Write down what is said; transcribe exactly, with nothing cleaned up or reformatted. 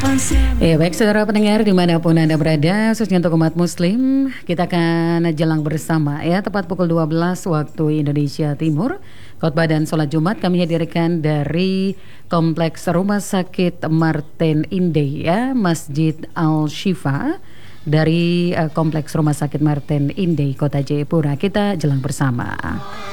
Ya baik saudara pendengar dimanapun Anda berada, khususnya untuk umat muslim, kita akan jelang bersama ya tepat pukul dua belas waktu Indonesia Timur. Khotbah dan sholat Jumat kami hadirkan dari Kompleks Rumah Sakit Martin Inday ya, Masjid Al-Shifa dari uh, Kompleks Rumah Sakit Martin Inday Kota Jayapura. Kita jelang bersama.